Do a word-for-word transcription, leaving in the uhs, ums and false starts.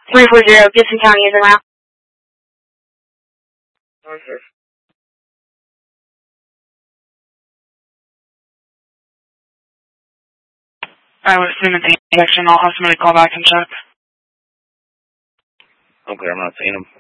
three four zero, Gibson County is around. Okay. I would assume it's the injection. I'll have somebody call back and check. Okay, I'm not seeing him.